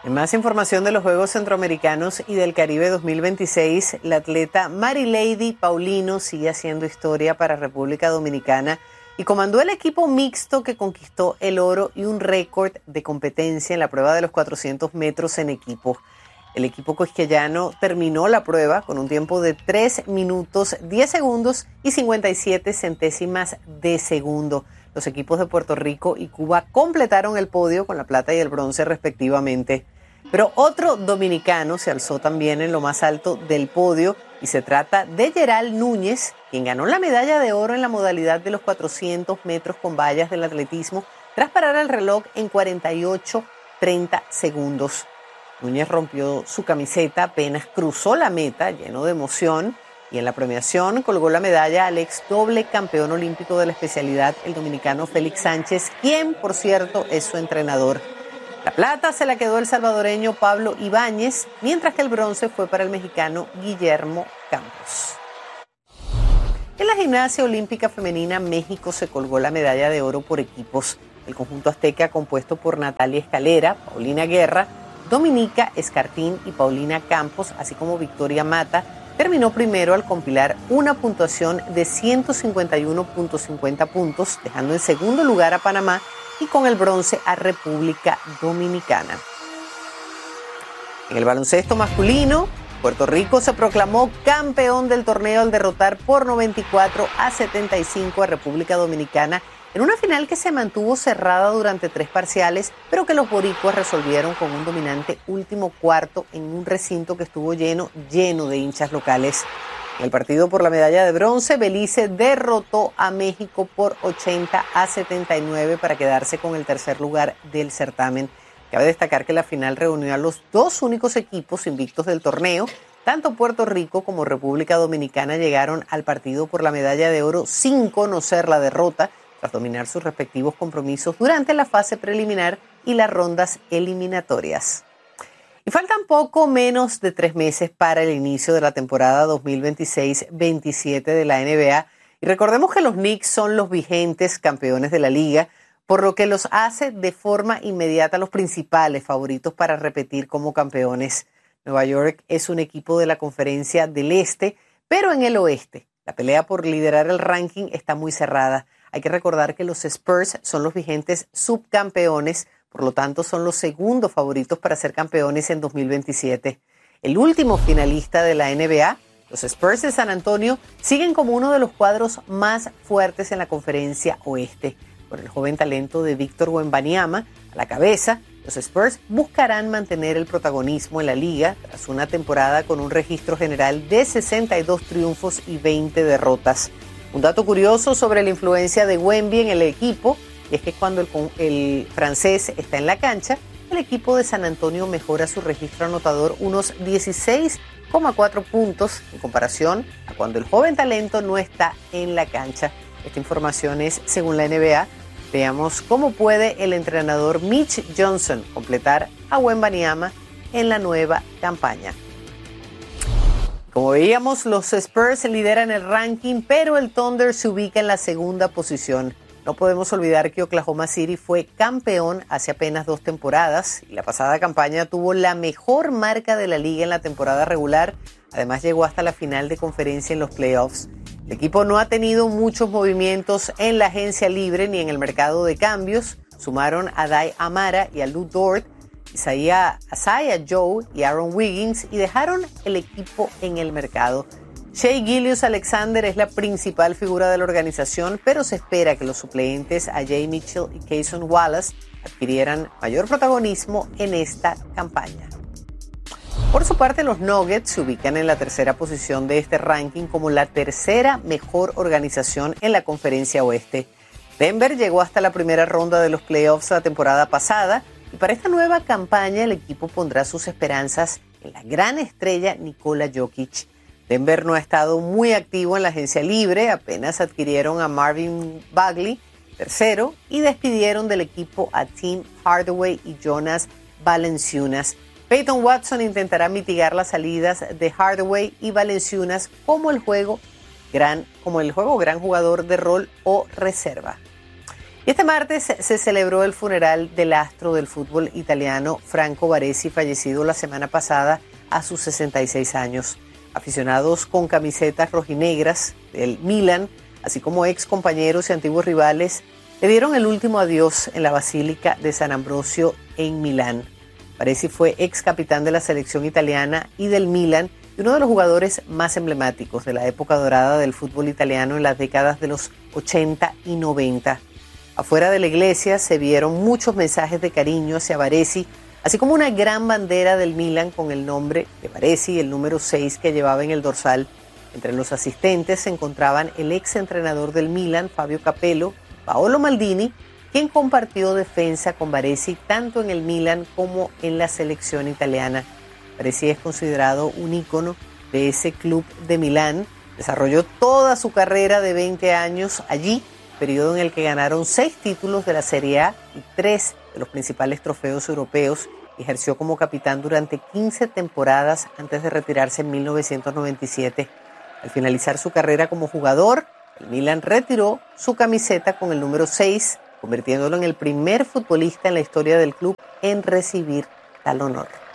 En más información de los Juegos Centroamericanos y del Caribe 2026, la atleta Marilady Paulino sigue haciendo historia para República Dominicana y comandó el equipo mixto que conquistó el oro y un récord de competencia en la prueba de los 400 metros en equipo. El equipo cosquillano terminó la prueba con un tiempo de 3 minutos 10 segundos y 57 centésimas de segundo. Los equipos de Puerto Rico y Cuba completaron el podio con la plata y el bronce respectivamente. Pero otro dominicano se alzó también en lo más alto del podio y se trata de Gerald Núñez, quien ganó la medalla de oro en la modalidad de los 400 metros con vallas del atletismo tras parar el reloj en 48:30 segundos. Núñez rompió su camiseta apenas cruzó la meta, lleno de emoción, y en la premiación colgó la medalla al ex doble campeón olímpico de la especialidad, el dominicano Félix Sánchez, quien, por cierto, es su entrenador. La plata se la quedó el salvadoreño Pablo Ibáñez, mientras que el bronce fue para el mexicano Guillermo Campos. En la gimnasia olímpica femenina, México se colgó la medalla de oro por equipos. El conjunto azteca, compuesto por Natalia Escalera, Paulina Guerra, Dominica Escartín y Paulina Campos, así como Victoria Mata, terminó primero al compilar una puntuación de 151.50 puntos, dejando en segundo lugar a Panamá y con el bronce a República Dominicana. En el baloncesto masculino, Puerto Rico se proclamó campeón del torneo al derrotar por 94-75 a República Dominicana en una final que se mantuvo cerrada durante 3 parciales, pero que los boricuas resolvieron con un dominante último cuarto en un recinto que estuvo lleno de hinchas locales. En el partido por la medalla de bronce, Belice derrotó a México por 80-79 para quedarse con el tercer lugar del certamen. Cabe destacar que la final reunió a los 2 únicos equipos invictos del torneo. Tanto Puerto Rico como República Dominicana llegaron al partido por la medalla de oro sin conocer la derrota, tras dominar sus respectivos compromisos durante la fase preliminar y las rondas eliminatorias. Y faltan poco menos de 3 meses para el inicio de la temporada 2026-27 de la NBA. Y recordemos que los Knicks son los vigentes campeones de la liga, por lo que los hace de forma inmediata los principales favoritos para repetir como campeones. Nueva York es un equipo de la Conferencia del Este, pero en el Oeste la pelea por liderar el ranking está muy cerrada. Hay que recordar que los Spurs son los vigentes subcampeones, por lo tanto son los segundos favoritos para ser campeones en 2027. El último finalista de la NBA, los Spurs de San Antonio, siguen como uno de los cuadros más fuertes en la Conferencia Oeste. Con el joven talento de Víctor Wembanyama a la cabeza, los Spurs buscarán mantener el protagonismo en la liga tras una temporada con un registro general de 62 triunfos y 20 derrotas. Un dato curioso sobre la influencia de Wemby en el equipo, y es que cuando el francés está en la cancha, el equipo de San Antonio mejora su registro anotador unos 16,4 puntos en comparación a cuando el joven talento no está en la cancha. Esta información es según la NBA. Veamos cómo puede el entrenador Mitch Johnson completar a Wembanyama en la nueva campaña. Como veíamos, los Spurs lideran el ranking, pero el Thunder se ubica en la segunda posición. No podemos olvidar que Oklahoma City fue campeón hace apenas 2 temporadas y la pasada campaña tuvo la mejor marca de la liga en la temporada regular. Además llegó hasta la final de conferencia en los playoffs. El equipo no ha tenido muchos movimientos en la agencia libre ni en el mercado de cambios. Sumaron a Dai Amara y a Lou Dort, Isaiah Joe y Aaron Wiggins y dejaron el equipo en el mercado. Shai Gilgeous-Alexander es la principal figura de la organización, pero se espera que los suplentes a Jay Mitchell y Cason Wallace adquirieran mayor protagonismo en esta campaña. Por su parte, los Nuggets se ubican en la tercera posición de este ranking como la tercera mejor organización en la Conferencia Oeste. Denver llegó hasta la primera ronda de los playoffs la temporada pasada y para esta nueva campaña el equipo pondrá sus esperanzas en la gran estrella Nikola Jokic. Denver no ha estado muy activo en la agencia libre, apenas adquirieron a Marvin Bagley, tercero, y despidieron del equipo a Tim Hardaway y Jonas Valanciunas. Peyton Watson intentará mitigar las salidas de Hardaway y Valanciunas como el juego gran jugador de rol o reserva. Y este martes se celebró el funeral del astro del fútbol italiano Franco Baresi, fallecido la semana pasada a sus 66 años. Aficionados con camisetas rojinegras del Milan, así como ex compañeros y antiguos rivales, le dieron el último adiós en la Basílica de San Ambrosio en Milán. Baresi fue ex capitán de la selección italiana y del Milan y uno de los jugadores más emblemáticos de la época dorada del fútbol italiano en las décadas de los 80 y 90. Afuera de la iglesia se vieron muchos mensajes de cariño hacia Baresi, así como una gran bandera del Milan con el nombre de Baresi y el número 6 que llevaba en el dorsal. Entre los asistentes se encontraban el ex entrenador del Milan, Fabio Capello, Paolo Maldini, quien compartió defensa con Baresi tanto en el Milan como en la selección italiana. Baresi es considerado un ícono de ese club de Milán. Desarrolló toda su carrera de 20 años allí, periodo en el que ganaron 6 títulos de la Serie A y 3 de los principales trofeos europeos. Ejerció como capitán durante 15 temporadas antes de retirarse en 1997. Al finalizar su carrera como jugador, el Milan retiró su camiseta con el número 6, convirtiéndolo en el primer futbolista en la historia del club en recibir tal honor.